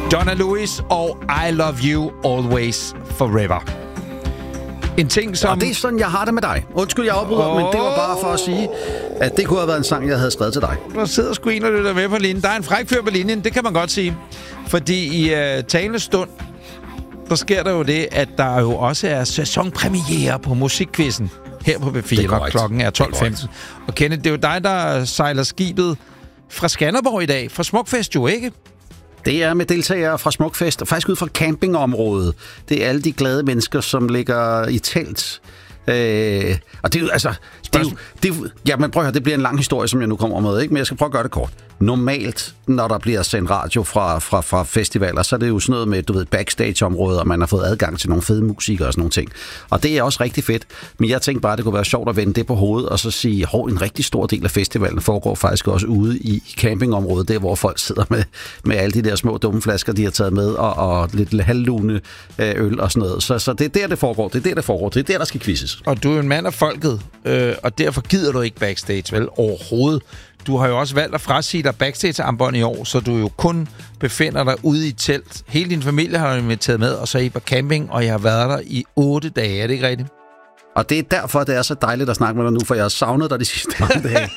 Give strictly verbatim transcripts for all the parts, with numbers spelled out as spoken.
Donna Lewis og I Love You Always Forever. En ting, som... Og det er sådan, jeg har det med dig. Undskyld, jeg afbryder, oh. men det var bare for at sige, at det kunne have været en sang, jeg havde skrevet til dig. Der sidder sgu en og lytter med på linjen. Der er en fræk fyr på linjen, det kan man godt sige. Fordi i uh, talende stund, der sker der jo det, at der jo også er sæsonpremiere på Musikquizzen her på B fire. Klokken er tolv femten. Og Kenneth, det er jo dig, der sejler skibet fra Skanderborg i dag. Fra Smukfest jo, ikke? Det er med deltagere fra Smukfest, og faktisk ud fra campingområdet. Det er alle de glade mennesker, som ligger i telt. Øh, og det er jo, altså... Det er jo, det er jo, ja, men prøv at høre, det bliver en lang historie, som jeg nu kommer med, ikke? Men jeg skal prøve at gøre det kort. Normalt, når der bliver sendt radio fra, fra, fra festivaler, så er det jo sådan noget med, du ved, backstage-områder, og man har fået adgang til nogle fede musikere og sådan nogle ting. Og det er også rigtig fedt. Men jeg tænkte bare, at det kunne være sjovt at vende det på hovedet, og så sige, hov, en rigtig stor del af festivalen foregår faktisk også ude i campingområdet, der hvor folk sidder med, med alle de der små dumme flasker, de har taget med, og, og lidt halvlune øl og sådan noget. Så, så det er der, det foregår. Det er der, det foregår. Det er der, der skal quizzes. Og du er en mand af folket, øh, og derfor gider du ikke backstage, vel? Overhovedet. Du har jo også valgt at frasige dig backstage-armbånd i år, så du jo kun befinder dig ude i et telt. Hele din familie har du inviteret med, og så er I på camping, og jeg har været der i otte dage. Er det ikke rigtigt? Og det er derfor, det er så dejligt at snakke med dig nu, for jeg har savnet dig de sidste mange dage.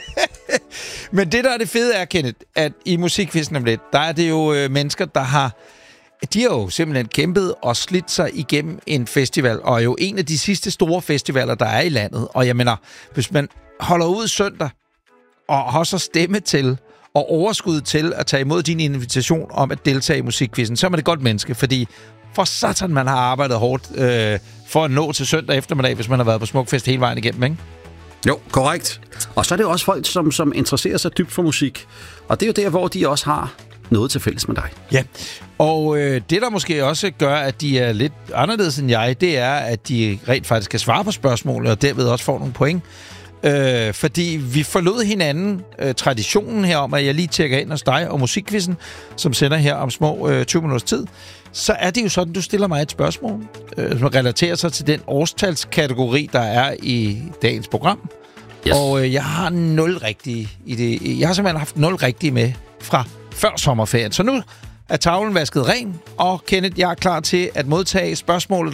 Men det, der er det fede er, Kenneth, at i Musikquizzen om lidt, der er det jo øh, mennesker, der har... De har jo simpelthen kæmpet og slidt sig igennem en festival, og er jo en af de sidste store festivaler, der er i landet. Og jeg mener, hvis man holder ud søndag, og har så stemme til og overskud til at tage imod din invitation om at deltage i Musikquizzen, så er man et godt menneske, fordi for satan, man har arbejdet hårdt øh, for at nå til søndag eftermiddag, hvis man har været på Smukfest hele vejen igennem, ikke? Jo, korrekt. Og så er det jo også folk, som, som interesserer sig dybt for musik. Og det er jo der, hvor de også har noget til fælles med dig. Ja, og øh, det, der måske også gør, at de er lidt anderledes end jeg, det er, at de rent faktisk kan svare på spørgsmålet, og derved også får nogle point. Øh, fordi vi forlod hinanden øh, traditionen her om, at jeg lige tjekker ind hos dig og Musikquizzen, som sender her om små øh, tyve minutters tid. Så er det jo sådan, du stiller mig et spørgsmål, øh, som relaterer sig til den årstalskategori, der er i dagens program. Yes. Og øh, jeg har nul rigtige i det. Jeg har simpelthen haft nul rigtige med fra før sommerferien. Så nu er tavlen vasket ren, og Kenneth, jeg er klar til at modtage spørgsmålet,